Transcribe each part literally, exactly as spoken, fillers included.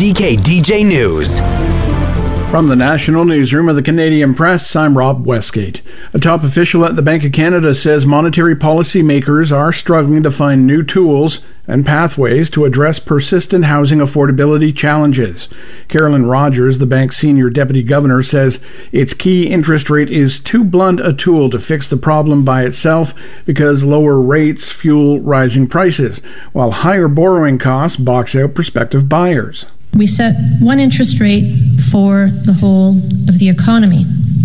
C K D J News. From the National Newsroom of the Canadian Press, I'm Rob Westgate. A top official at the Bank of Canada says monetary policy makers are struggling to find new tools and pathways to address persistent housing affordability challenges. Carolyn Rogers, the bank's senior deputy governor, says its key interest rate is too blunt a tool to fix the problem by itself because lower rates fuel rising prices, while higher borrowing costs box out prospective buyers. We set one interest rate for the whole of the economy.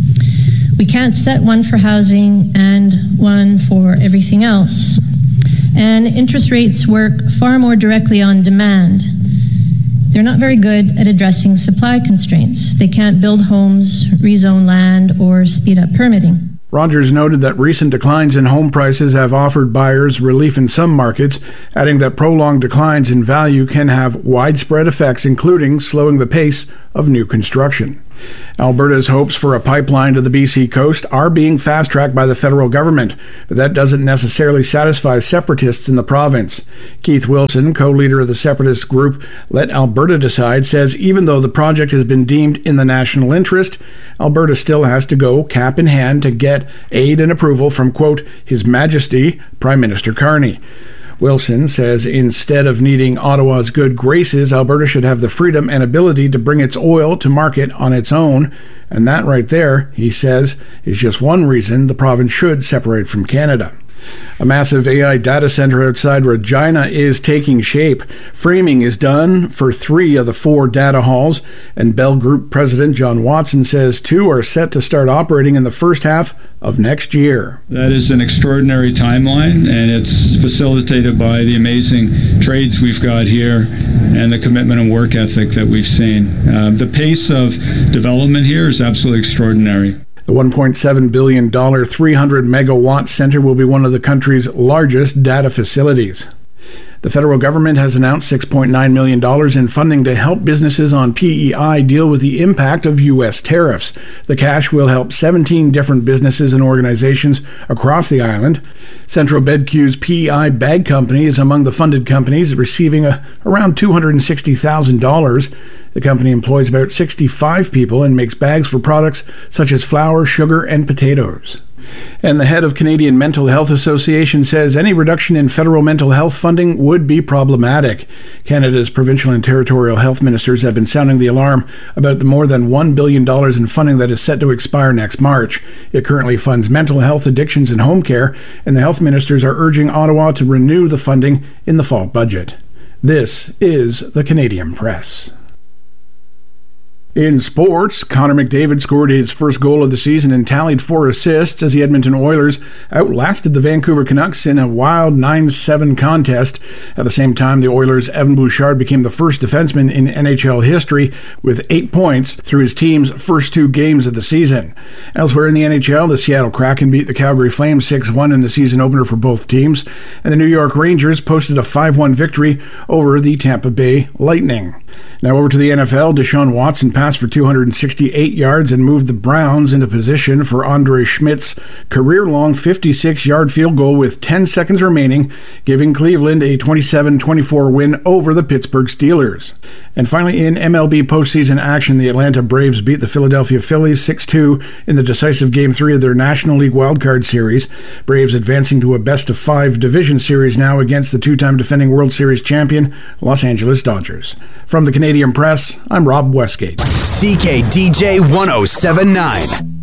We can't set one for housing and one for everything else. And interest rates work far more directly on demand. They're not very good at addressing supply constraints. They can't build homes, rezone land, or speed up permitting. Rogers noted that recent declines in home prices have offered buyers relief in some markets, adding that prolonged declines in value can have widespread effects, including slowing the pace of new construction. Alberta's hopes for a pipeline to the B C coast are being fast-tracked by the federal government, but that doesn't necessarily satisfy separatists in the province. Keith Wilson, co-leader of the separatist group Let Alberta Decide, says even though the project has been deemed in the national interest, Alberta still has to go cap in hand to get aid and approval from, quote, His Majesty, Prime Minister Carney. Wilson says instead of needing Ottawa's good graces, Alberta should have the freedom and ability to bring its oil to market on its own. And that right there, he says, is just one reason the province should separate from Canada. A massive A I data center outside Regina is taking shape. Framing is done for three of the four data halls, and Bell Group President John Watson says two are set to start operating in the first half of next year. That is an extraordinary timeline, and it's facilitated by the amazing trades we've got here and the commitment and work ethic that we've seen. Uh, the pace of development here is absolutely extraordinary. The one point seven billion dollars three hundred megawatt center will be one of the country's largest data facilities. The federal government has announced six point nine million dollars in funding to help businesses on P E I deal with the impact of U S tariffs. The cash will help seventeen different businesses and organizations across the island. Central BedQ's P E I Bag Company is among the funded companies, receiving a, around two hundred sixty thousand dollars. The company employs about sixty-five people and makes bags for products such as flour, sugar, and potatoes. And the head of Canadian Mental Health Association says any reduction in federal mental health funding would be problematic. Canada's provincial and territorial health ministers have been sounding the alarm about the more than one billion dollars in funding that is set to expire next March. It currently funds mental health, addictions, and home care, and the health ministers are urging Ottawa to renew the funding in the fall budget. This is the Canadian Press. In sports, Connor McDavid scored his first goal of the season and tallied four assists as the Edmonton Oilers outlasted the Vancouver Canucks in a wild nine seven contest. At the same time, the Oilers' Evan Bouchard became the first defenseman in N H L history with eight points through his team's first two games of the season. Elsewhere in the N H L, the Seattle Kraken beat the Calgary Flames six one in the season opener for both teams, and the New York Rangers posted a five one victory over the Tampa Bay Lightning. Now over to the N F L, Deshaun Watson passed for two hundred sixty-eight yards and moved the Browns into position for Andre Schmidt's career-long fifty-six-yard field goal with ten seconds remaining, giving Cleveland a twenty-seven twenty-four win over the Pittsburgh Steelers. And finally, in M L B postseason action, the Atlanta Braves beat the Philadelphia Phillies six two in the decisive Game three of their National League wildcard series. Braves advancing to a best-of-five division series now against the two-time defending World Series champion, Los Angeles Dodgers. From the Canadian Press, I'm Rob Westgate. C K D J one oh seven point nine.